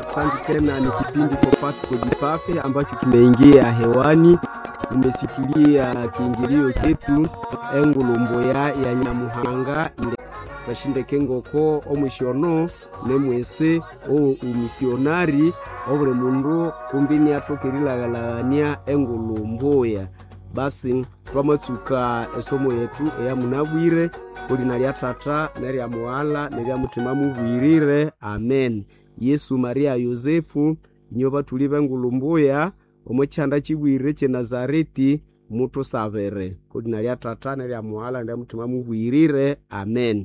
Asante tena, ni kipindi Kopati Kodipape ambacho kimeingia hewani. Umesikilia kiingilio chetu engulumbo ya Nyamuhanga ile bashinde kengoko omushono nemwese o umisionari obule mundu kumbini atokerilagania engulumboya. Basi twamatsuka esomo yetu eya munabwire olina lya tata nerya muwala nerya mutima mubwirire. Amen. Yesu Maria Yosefu nyoba tuli bengulumbuya omuchanda chibwirire che Nazareti mutu savere olina lya tata nerya muwala nerya mutima mubwirire. Amen.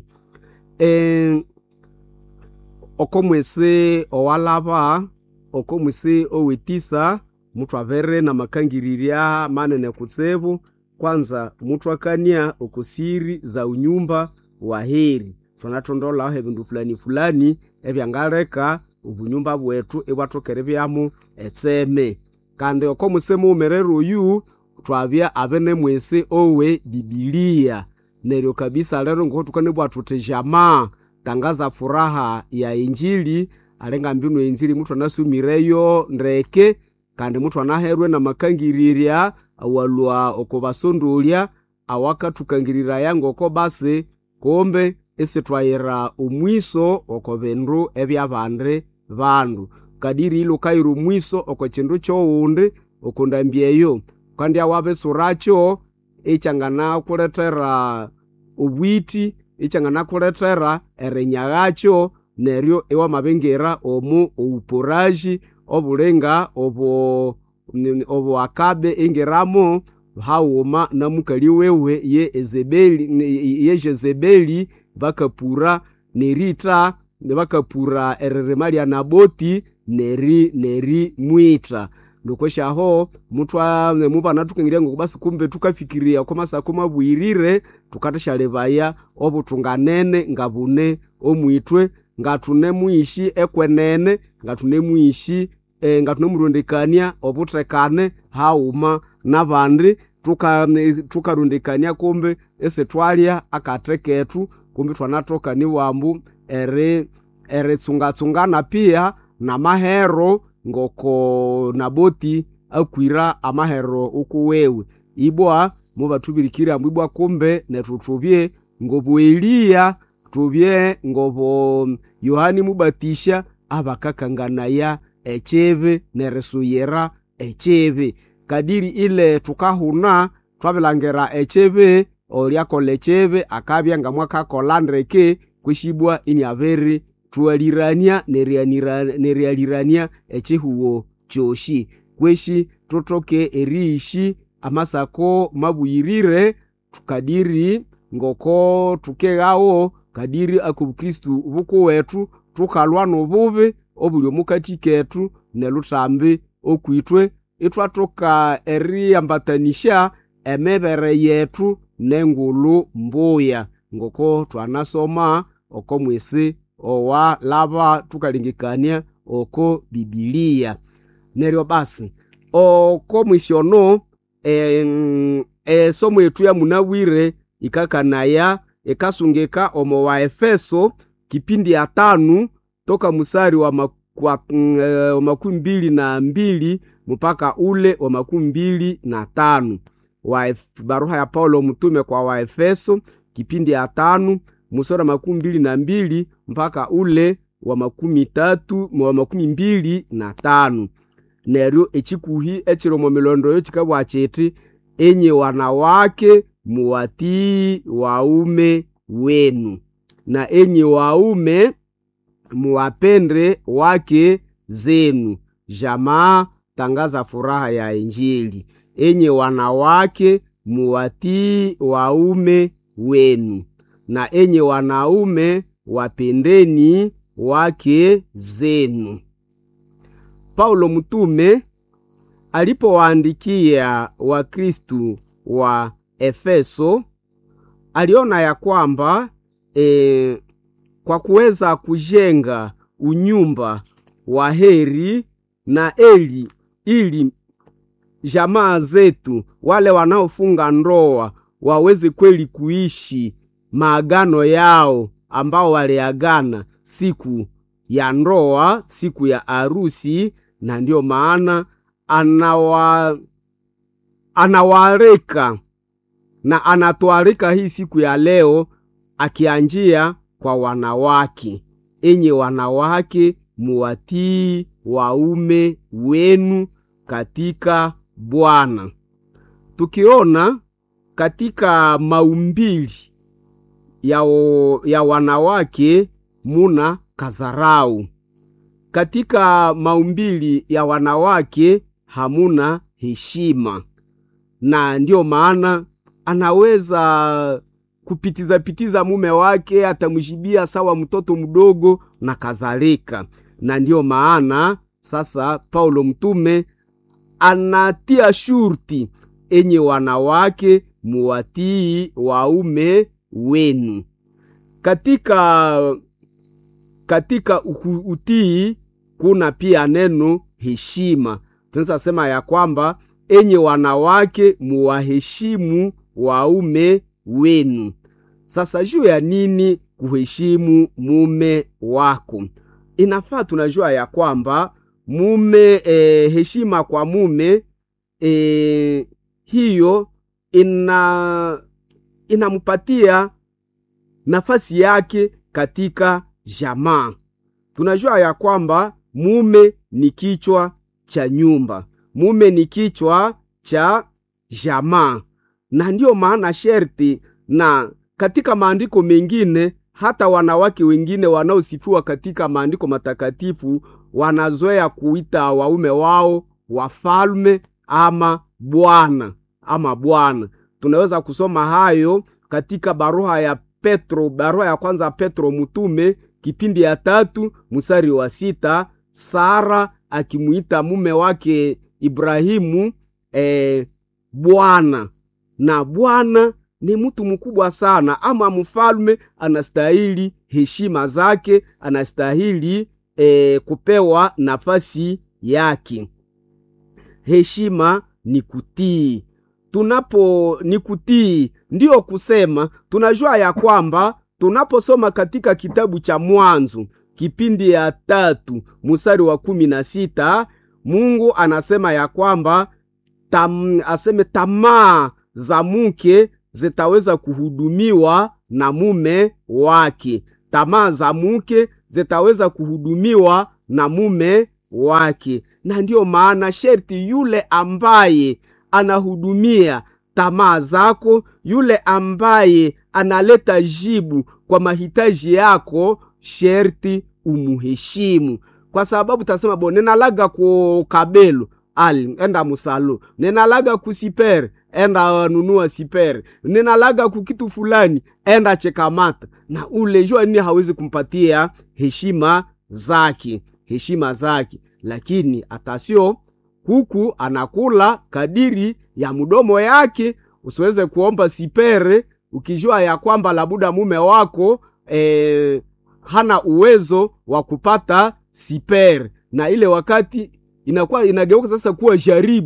Okomwese owalaba okomwese owetisa mutu avere na makangiriria manene kutsevu. Kwanza mutu akania okusiri za unyumba wa heri. Tunatondola hebindu fulani fulani ebyangaleka ubunyumba bwetu ebwatokere byamu etseme. Kandi okomwese umerero yu twabya abene mwese owe Biblia. Neryo kabisa lero ngo tukane bwatutejama tangaza furaha ya Injili alenga mbinu Injili mutu anasumireyo ndeke kandi mutu anaherwe na makangiriria awalwa okobasondolya awakatukangirira yango ko base kombe ese twayira umwiso okobendu ebyabande bandu kadiri ilo kairo umwiso okochindu chowunde okondambyeyo kandi awabe suracho echangana kuletera ubwiti echangana kuletera erenyagacho neryo ewa mabengera omu uporaji obulenga obo akabe ingeramo hauma na mukali wewe ye Jezebeli bakapura nerita bakapura ereremali ya Naboti neri mwita nokoshaho mutwa mubana tukengiria ngo basi kumbe tukafikiria komasa komabwirire tukatashalebaya obutunganene ngabune omwitwe ngatune muishi ekwenene ngatune muishi ngatune murondekania obutekane hauma nabandi tukarondekania kumbe ese twalya akateketu kumbe twanatoka ni wambu ere tsungatsungana pia na mahero ngoko Naboti akwira amahero ukuwewe ibwa muba tubirikira mbibwa kumbe netutubye ngobo Elia tubye ngobo Yohani Mubatisha abakakanganaya echebe neresuyera echebe kadiri ile tukahuna twabelangera echebe olyakole echebe akabya ngamwaka kolandreke kwishibwa ini averi tualirania nerialirania echihuo choshi kweshi totoke eriishi amasako mabwirire tukadiri ngoko tukegawo kadiri akubukristu buko wetu tukalwa nobubi obulyo mukati ketu nelutambi okwitwe itwatoka eriambatanisha emebere yetu nengulu mbuya ngoko twanasoma okomwese owa laba tukalingikania oko Biblia. Neryo basi okomwisyono somo yetu ya munabwire ikakanaya ekasungeka omo wa Efeso kipindi ya 5 toka musari wa 22 mpaka ule wa 25 wa baruha ya Paulo mtume kwa wa Efeso kipindi ya 5 musora 22 mpaka ule wa 25 neryo echikuhi echiromo milondo yo chikabwa cheti enye wanawake muwatii waume wenu na enye waume muwapende wake zenu. Jamaa tangaza furaha ya Injili. Enye wanawake muwatii waume wenu na enye wanaume wapendeni wake zenu. Paulo mtume alipowaandikia Wakristu wa Efeso aliona ya kwamba kwa kuweza kujenga unyumba wa heri na ili jamaa zetu wale wanaofunga ndoa waweze kweli kuishi maagano yao ambao waliagana siku ya ndoa, siku ya arusi, na ndio maana anawaalika na anatualika hii siku ya leo akianjia kwa wanawake. Enye wanawake, muwatii waume wenu katika Bwana. Tukiona katika maumbili ya wanawake muna kazarau. Katika maumbili ya wanawake hamuna heshima. Na ndio maana anaweza kupitiza mume wake, atamjibia sawa mtoto mdogo na kadhalika. Na ndio maana sasa Paulo mtume anatia shurti, enye wanawake muwatii waume wenu. Katika utii kuna pia neno heshima. Tunaweza sema ya kwamba enye wanawake muwaheshimu waume wenu. Sasa juu ya nini kuheshimu mume wako? Inafaa tunajua ya kwamba mume, heshima kwa mume, hiyo inamupatia nafasi yake katika jamaa. Tunajua ya kwamba mume ni kichwa cha nyumba. Mume ni kichwa cha jamaa. Na ndio maana sherti, na katika maandiko mengine, hata wanawake wengine wanaosifiwa katika maandiko matakatifu wanazoea kuita waume wao wafalme ama bwana Tunaweza kusoma hayo katika barua ya kwanza Petro mtume, kipindi ya 3 mstari wa 6, Sara akimuita mume wake Ibrahimu bwana. Na bwana ni mtu mkubwa sana, ama mfalme anastahili heshima zake, anastahili kupewa nafasi yake. Heshima ni kutii. Ni kutii, ndio kusema tunajua ya kwamba tunaposoma katika kitabu cha Mwanzo kipindi ya 3 mstari wa 16, Mungu anasema ya kwamba tamaa za mke zitaweza kuhudumiwa na mume wake. Tamaa za mke zitaweza kuhudumiwa na mume wake. Na ndio maana sherti yule ambaye anahudumia tamaa zako, yule ambaye analeta jibu kwa mahitaji yako, sherti umuheshimu. Kwa sababu tasema nenalaga ku kabelo enda musalo, nenalaga kusipere enda nunua sipere, nenalaga kukitu fulani enda chekamata. Na ule jua nini hawezi kumpatia heshima zake. Lakini atasio kuku anakula kadiri ya mdomo yake. Usiweze kuomba sipere ukijua ya kwamba labuda mume wako hana uwezo wa kupata sipere. Na ile wakati inageuka sasa kuwa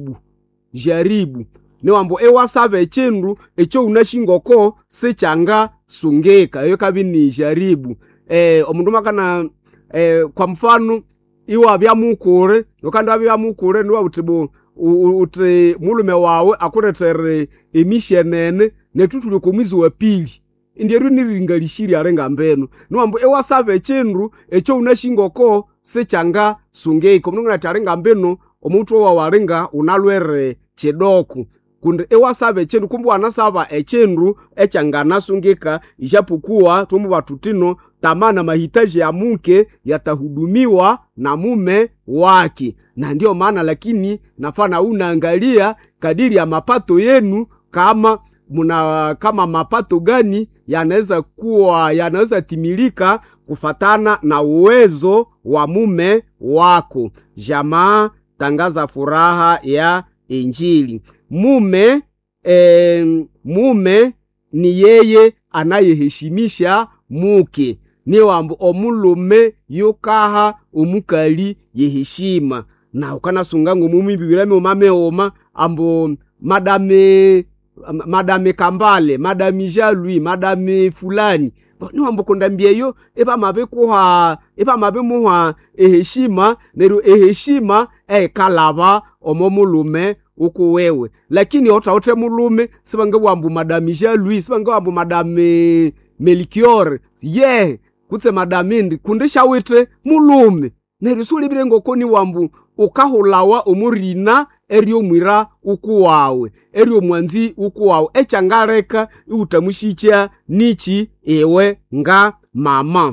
jaribu. Niwambo wasabe chenru echo unashingoko sechanga sungeka. Iyo kabini jaribu. Omundu makana kwa mfano iwa byamukure, nokanda byamukure niwa utibo utre mulume wawe akuretere emishenene netutule kumwizi wa pili. Indieru niringalishiri arenga mbenu. Niwambo wasabe chenru echo unashingoko sechanga sungeka. Mundu ngatarenga mbenu omuntu wa warenga unalwere chedoku. Kunde wasabe chenru kumbu anasaba echenru echangana sungeka, ijapokuwa tumbu batutino tamana mahitaji ya mke yatahudumiwa na mume wake. Na ndio maana lakini nafana unaangalia kadiri ya mapato yenu, kama mapato gani yanaweza timilika kufatana na uwezo wa mume wako. Jamaa, tangaza furaha ya Injili. Mume ni yeye anayeheshimisha muke. Niwambo omulume yukaha omukali yeheshima. Na ukana sungangu mumi bibirame omame oma ambo madame Kambale, madame Jalui, madame fulani niwambo kondambieyo eba mabe muha eheshima neru eheshima kalaba omomulume uku wewe. Lakini ote mulume sibange wambu madame Jean-Louis, sibange wambu madame Melchior, kutse madamindi kundisha wite mulume neru sulibire ngokoni wambu ukahulawa omurina erio mwira uku wawe, erio mwanzi uku wawe echangareka utamushicha nichi ewe nga mama.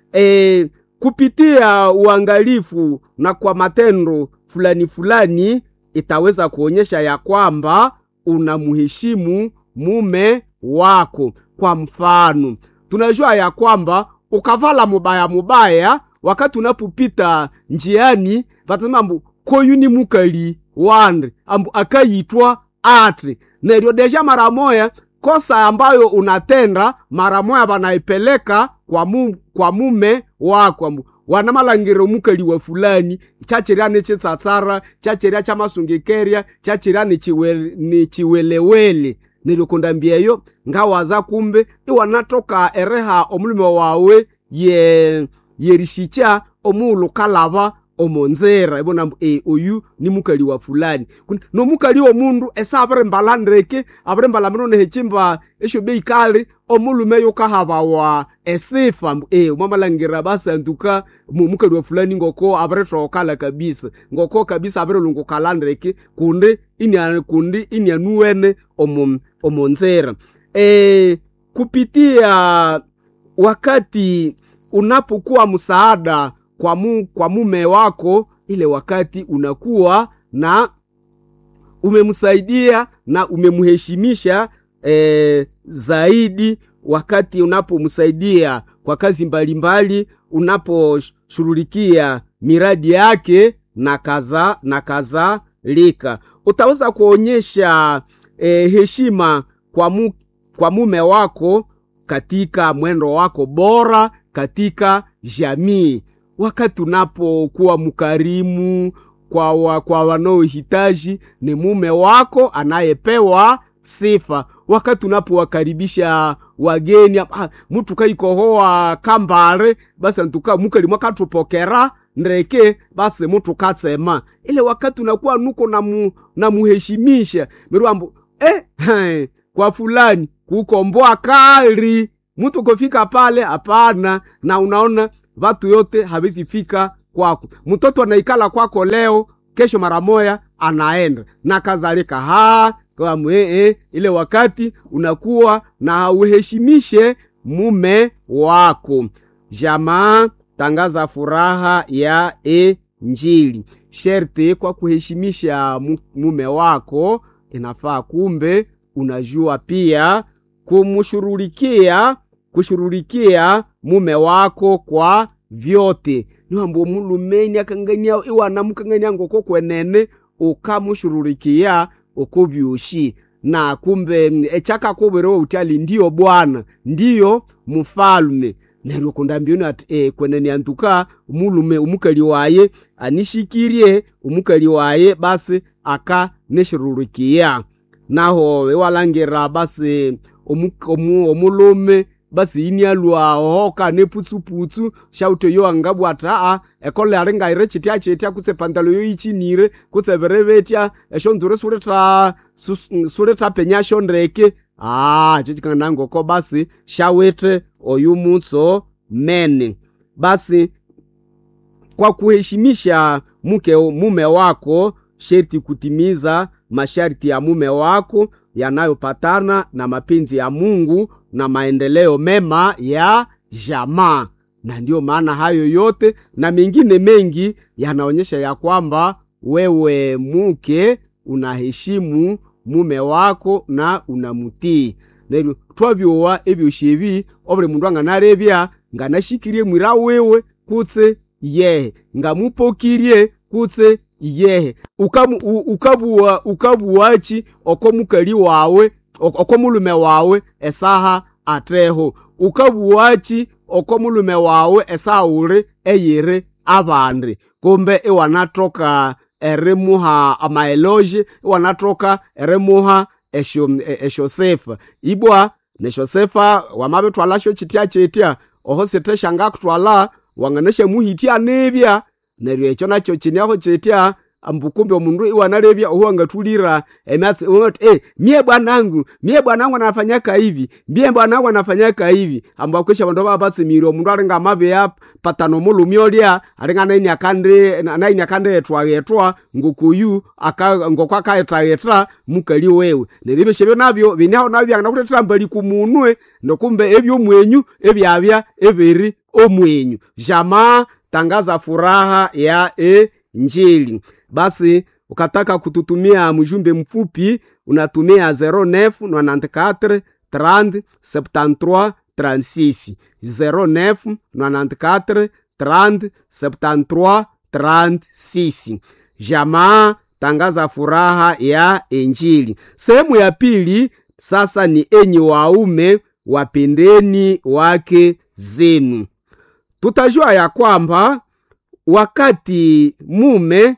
Kupitia uangalifu na kwa matendo fulani itaweza kuonyesha ya kwamba unamuheshimu mume wako. Kwa mfano, tunajua ya kwamba ukavala mubaya wakati unapopita njiani batamambu koyu ni mukali wande ambu akayitwa ati neryo deja maramoya kosa ambayo unatenda maramoya banaipeleka kwa mume wako ambu wanamalangiro mukali wa fulani chachirani chitsatsara chachiria chamasungekeria chachirani chiwelewele neryo kondambieyo ngawaza kumbe iwanatoka ereha omulume wawe yerishicha omulu kalaba omonzera ibona oyu ni mukali wa fulani no mukali wa mundu esabre mbalandreke abre mbalamno ne hechimba esho beikali omulume yokahaba wa esifa mamalangira basanduka mukali wa fulani ngoko abre tokala kabisa ngoko kabisa abre lungu kalandreke kundi inya omonzera kupitia wakati unapokuwa msaada kwa mume wako, ile wakati unakuwa na umemsaidia na umemheshimisha zaidi. Wakati unapomsaidia kwa kazi mbalimbali, unaposhughulikia miradi yake na kaza lika, utaweza kuonyesha heshima kwa mume wako katika mwendo wako bora katika jamii. Wakati unapokuwa mkarimu kwa wanaohitaji, ni mume wako anayepewa sifa. Wakati unapowakaribisha wageni, mtu kaikohoa kambare basi ntuka mukali mwakatupokera ndreke basi mtu katsema ile wakati unakuwa nuko na muheshimisha miruambu kwa fulani kukomboa kali mtu kufika pale hapana, na unaona watu yote hawezi fika kwako. Mtoto anaikala kwako leo, kesho maramoya anaenda na kadhalika. Kwa ile wakati unakuwa na uheshimishe mume wako. Jamaa, tangaza furaha ya Injili. Sherti kwa kuheshimisha mume wako inafaa kumbe unajua pia kushughulikia mume wako kwa vyote. Niwambo mulumeni akangania iwana mukangania ngoko kwenene ukamushughulikia ukobyushi na kumbe echaka kubero utali ndio bwana ndio mfalme. Nero kondambioni ati kwenene antuka mulume umukali waye anishikirie umukali waye basi aka neshughulikia naho walangira basi omulume basi inyalwa hoka neputsu shauto yo angabwata ekole arenga irechitia kutse pantalo yo ichinire kutse berevetya eshonzure sureta penyasho ndreke chichikana ngoko basi shawete oyumutso mene. Basi kwa kuheshimisha mume wako sherti kutimiza masharti ya mume wako yanayopatana na mapenzi ya Mungu na maendeleo mema ya jamaa. Na ndio maana hayo yote na mengine mengi yanaonyesha ya kwamba wewe mke unaheshimu mume wako na unamutii. Nero twabyowa ebyo shebi obule mundu anganarebya nganashikirie mwira wewe kutse ngamupokirie kutse ukabuwachi okomukali wawe okomulume wawe esaha atreho ukabuwachi okomulume wawe esaha uri eyire abandi. Kumbe iwanatoka eremuha amaeloje, iwanatoka eremuha esho sefa ibwa Josefa wamabe twalasho chitia oho sete shanga kutwala wanganishe muhitia nebya neryo echo nacho chinyaho chitia ambukumbe omundu iwanarebya oho angatulira ematsi mie bwanangu anafanyaka hivi, mie bwanangu anafanyaka hivi, ambakwesha bandu babatsi miro omundu alinga mabe ya patano mulumyolia alinga naini akande etwa ngokuyu ngokwa kaeta mukali wewe neribe shebe nabyo binaho nabyo ngakutera mbali kumunwe ndokumbe ebyo mwenyu ebyabya eberi omwenyu jamaa tangaza furaha ya Injili. Basi ukataka kututumia mjumbe mfupi unatumia 0994 30 73 36 0994 30 73 36. Jamaa tangaza furaha ya Injili. Sehemu ya pili sasa ni enyi waume wapendeni wake zenu. Tutajua ya kwamba wakati mume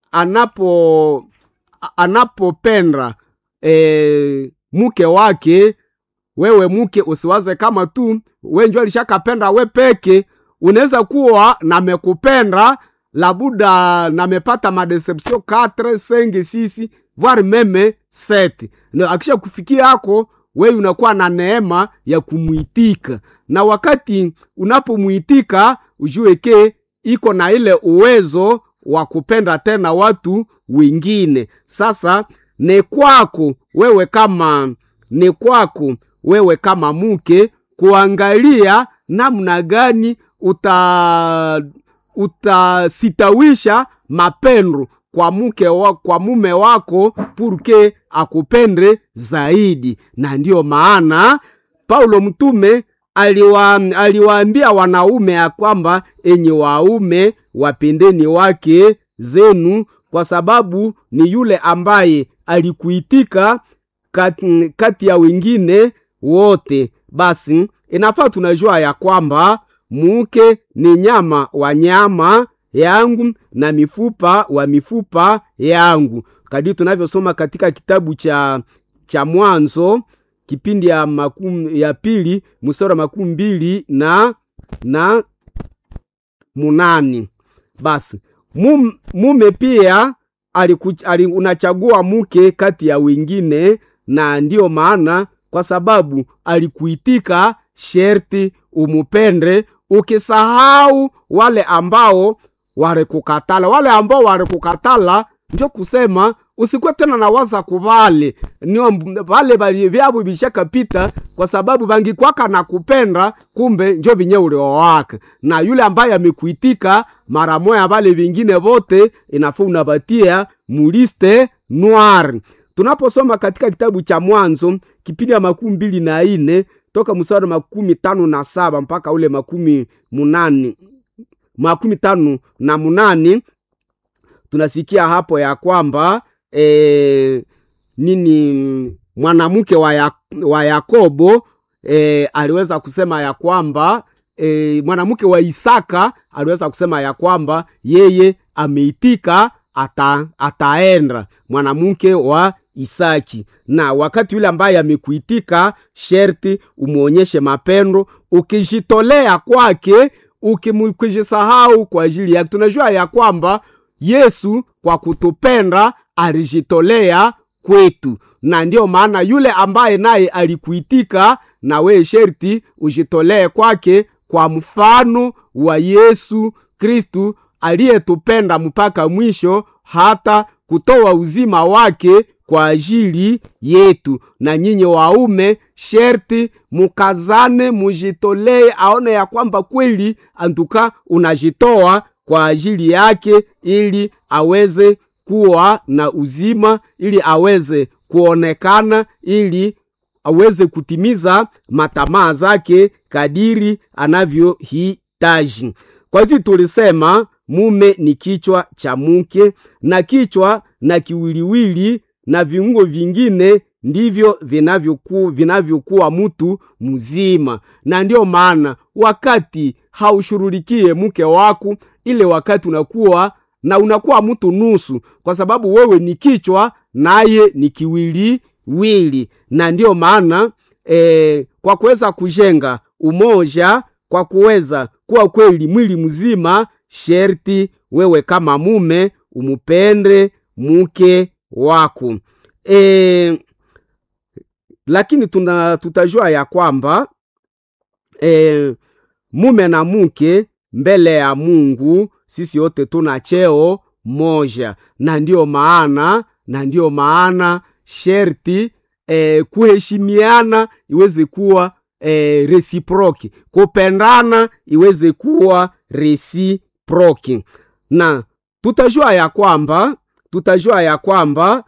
anapopenda mke wake, wewe mke usiwaze kama tu wenjo alishakapenda we peke, unaweza kuwa namekupenda labuda namepata madeception 4 5 6 voire meme 7, na akisha kufikia yako wewe unakuwa na neema ya kumuitika, na wakati unapomuitika ujue ke iko na ile uwezo wa kupenda tena watu wengine. Sasa ni kwako wewe kama mke kuangalia namna gani utasitawisha mapendo kwa mume wako purke akupende zaidi. Na ndio maana Paulo mtume aliwaambia wanaume ya kwamba enyi waume wapendeni wake zenu, kwa sababu ni yule ambaye alikuitika kati ya wengine wote. Basi inafaa tunajua ya kwamba mke ni nyama wa nyama yangu na mifupa wa mifupa yangu, kadiri tunavyosoma katika kitabu cha Mwanzo kipindi ya 2 mstari wa 28. Basi mume pia unachagua mke kati ya wengine, na ndio maana kwa sababu alikuitika sherti umupende, ukisahau wale ambao walikukatala ndio kusema usikuwe tena na waza kubale ni wale vyabo bishakapita, kwa sababu bangi kwaka na kupenda kumbe njo binyeule wawaka. Na yule ambaye amekuitika mara moja wale vingine wote inafaa unabatia muliste noir. Tunaposoma katika kitabu cha Mwanzo kipindi ya 24 toka mstari wa 57 mpaka ule 58 tunasikia hapo ya kwamba mwanamke wa Yakobo aliweza kusema ya kwamba mwanamke wa Isaka aliweza kusema ya kwamba yeye ameitika ataenda mwanamke wa Isaki. Na wakati yule ambaye amekuitika sherti umuonyeshe mapendo, ukijitolea kwake, ukijisahau kwa ajili yake. Tunajua ya kwamba Yesu kwa kutupenda alijitolea kwetu, na ndio maana yule ambaye naye alikuitika na we sherti ujitolee kwake, kwa mfano wa Yesu Kristu aliyetupenda mpaka mwisho hata kutoa uzima wake kwa ajili yetu. Na nyinyi waume sherti mukazane, mujitolee, aone ya kwamba kweli antuka unajitoa kwa ajili yake, ili aweze kuwa na uzima, ili aweze kuonekana, ili aweze kutimiza matamaa zake kadiri anavyohitaji. Kwa hiyo tulisema mume ni kichwa cha mke, na kichwa na kiwiliwili na viungo vingine ndivyo vinavyokuwa mtu mzima. Na ndio maana wakati haushurulikie mke wako, ile wakati unakuwa mtu nusu, kwa sababu wewe ni kichwa naye ni kiwiliwili. Na ndio maana kwa kuweza kujenga umoja, kwa kuweza kuwa kweli mwili mzima, sherti wewe kama mume umupende mke wako. Lakini tutajua ya kwamba mume na mke mbele ya Mungu sisi wote tuna cheo moja, na ndio maana sherti kuheshimiana iweze kuwa reciproki, kupendana iweze kuwa reciproki. Na tutajua ya kwamba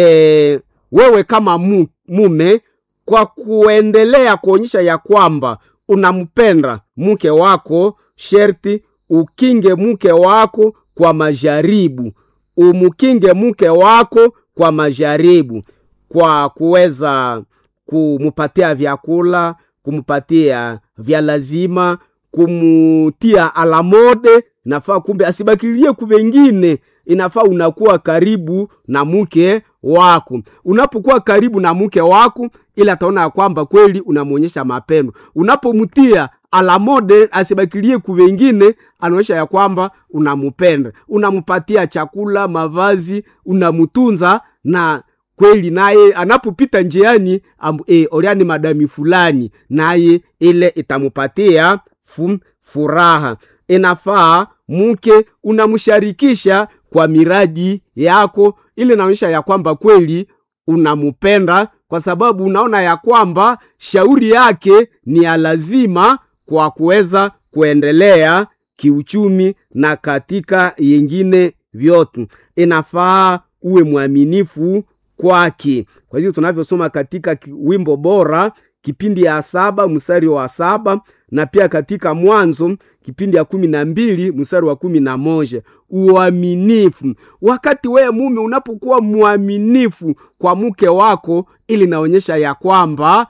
wewe kama mume, kwa kuendelea kuonyesha ya kwamba unampenda mke wako, sherti ukinge mke wako kwa majaribu, umukinge mke wako kwa majaribu, kwa kuweza kumupatia vyakula, kumupatia vya lazima, kumutia alamode. Inafaa kumbe asibakilie kuvengine, inafaa unakuwa karibu na mke wako. Unapokuwa karibu na mke wako, ila ataona kwamba kweli unamuonyesha mapendo. Unapomutia alamode asibakilie kuvengine, anaonyesha ya kwamba unamupenda. Unamupatia chakula, mavazi, unamutunza, na kweli naye anapopita njiani oriani madami fulani, naye ile itamupatia furaha. Inafaa mke unamsharikisha kwa miradi yako, ili naonyesha ya kwamba kweli unamupenda, kwa sababu unaona ya kwamba shauri yake ni ya lazima kwa kuweza kuendelea kiuchumi na katika yengine vyote. Inafaa uwe mwaminifu kwake. Kwa hiyo tunavyosoma katika wimbo bora kipindi ya 7 mstari wa 7, na pia katika Mwanzo kipindi ya 12 mstari wa 11, uaminifu. Wakati wewe mume unapokuwa mwaminifu kwa mke wako, ili naonyesha ya kwamba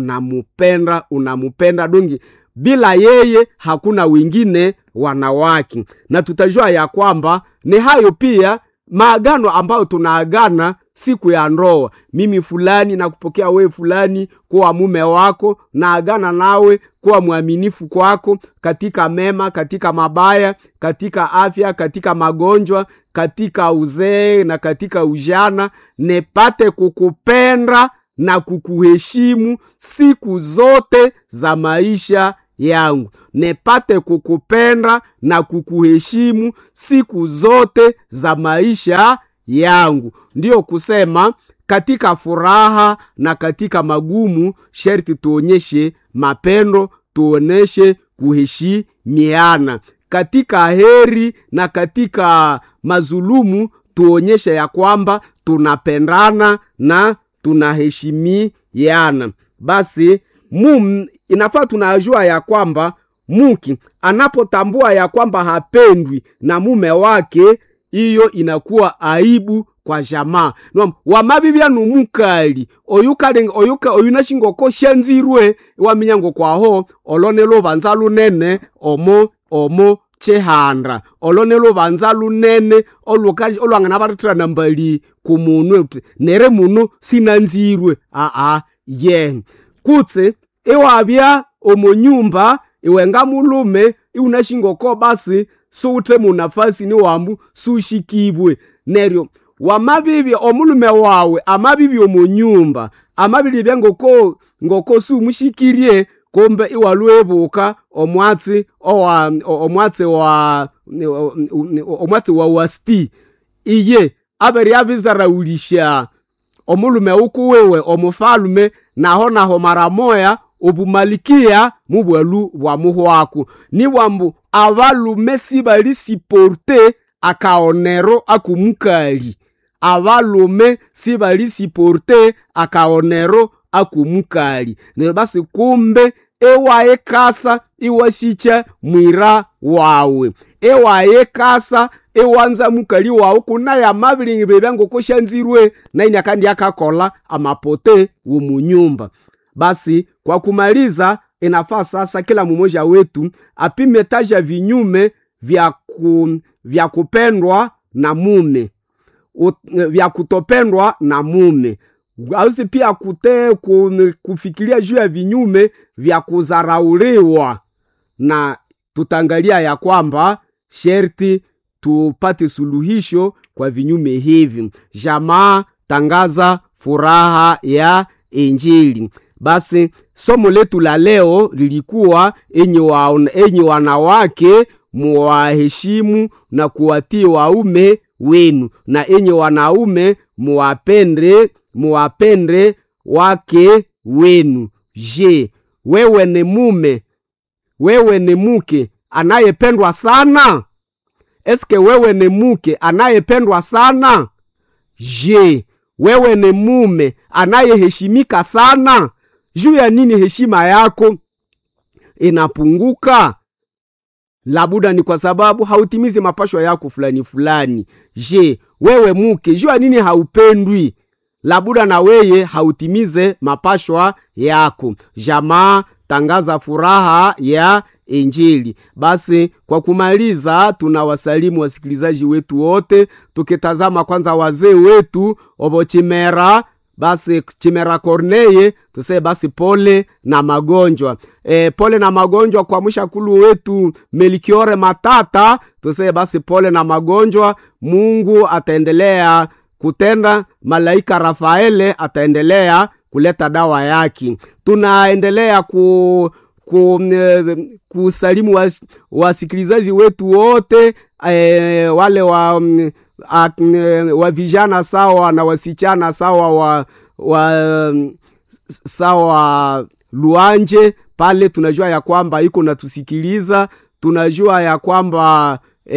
unamupenda dongi, bila yeye hakuna wengine wanawake. Na tutajua ya kwamba ni hayo pia maagano ambayo tunaagana siku ya ndoa. Mimi fulani na kupokea wewe fulani kuwa mume wako, na agana nawe kuwa mwaminifu kwako katika mema, katika mabaya, katika afya, katika magonjwa, katika uzee na katika ujana, nepate kukupenda na kukuheshimu siku zote za maisha yangu. Nepate kukupenda na kukuheshimu siku zote za maisha yangu. Ndiyo kusema katika furaha na katika magumu sherti tuonyeshe mapendo, tuoneshe kuheshimiana. Katika heri na katika mazulumu tuonyeshe ya kwamba tunapendana na tunaheshimiana. Basi inafaa tunajua ya kwamba mke anapotambua ya kwamba hapendwi na mume wake, iyo inakuwa aibu kwa jamaa. Wamabibia numukali oyunashingoko shanzirwe waminyango kwaho olonelo banza lunene omo chehanda, olonelo banza lunene olwangana baratira nambali kumunwe nere muno sinanzirwe kutse ewabya omonyumba iwenga mulume iunashingoko, basi suute munafasi ni wambu sushikibwe neryo wamabibi omulume wawe amabibi omonyumba amabili ngoko sumushikirie kombe iwalwebuka omwatsi wa wasti iye aberi abizaraulisha omulume ukuwewe omufalume naho maramoya obumalikia mubwalu bwa muhwaku. Ni wambu abalume sibali siporte akaonero akumukali. Abalume sibali siporte akaonero akumukali. Ne basi kumbe ewaye kasa iwashicha mwira wawe. Ewaye kasa ewanza mukali wawe kuna ya mabili bebango koshanzirwe na inyakandi akakola amapote wumunyumba. Basi kwa kumaliza, inafaa sasa kila mmoja wetu apime taja vinyume vya kupendwa na mume, vya kutopendwa na mume. Ausi pia kufikiria juu ya vinyume vya kuzarauliwa, na tutangalia ya kwamba sherti tupate suluhisho kwa vinyume hivi. Jamaa tangaza furaha ya Injili. Basi somo letu la leo lilikuwa enyi wanawake muwaheshimu na kuwatii waume wenu, na enyi wanaume muwapende wake wenu. Je, wewe ni mke anayependwa sana? Eske wewe ni mke anayependwa sana? Je, wewe ni mume anayeheshimika sana? Juu ya nini heshima yako inapunguka? Labuda ni kwa sababu hautimizi mapasho yako fulani. Je, wewe mke, juu ya nini haupendwi? Labuda na weye hautimize mapashwa yako. Jamaa tangaza furaha ya Injili. Basi kwa kumaliza, tunawasalimu wasikilizaji wetu wote, tukitazama kwanza wazee wetu obo Chimera. Basi Chimera Corneye, tuse basi pole na magonjwa. Pole na magonjwa kwa mshakulu wetu Melikiore Matata, tuse basi pole na magonjwa. Mungu ataendelea kutenda, malaika Rafaele ataendelea kuleta dawa yake. Tunaendelea kusalimu wasikilizaji wetu wote, wale wa vijana sawa na wasichana sawa sawa Luanje pale. Tunajua ya kwamba iko natusikiliza, tunajua ya kwamba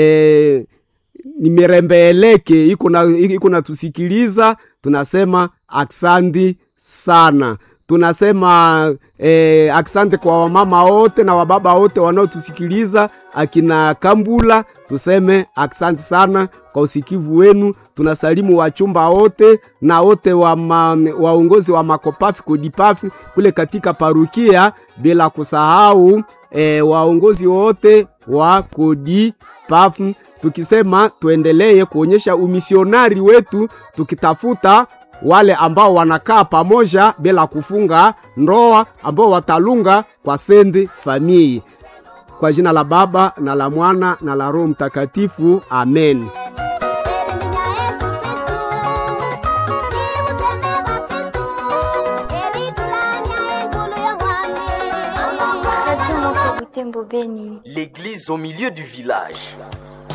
Nimerembeleke iko natusikiliza. Tunasema aksandi sana. Tunasema aksante kwa wamama wote na wababa wote wanaotusikiliza, akina Kambula, tuseme aksante sana kwa usikivu wenu. Tunasalimu wachumba wote na wote waongozi wa makopafi kodipafi kule katika parukia, bila kusahau waongozi wote wa kodipafi. Tukisema tuendelee kuonyesha umisionari wetu, tukitafuta wale ambao wanakaa pamoja bila kufunga ndoa, ambao watalunga kwa sendi famii. Kwa jina la Baba na la Mwana na la Roho Mtakatifu, amen. L'église au milieu du village.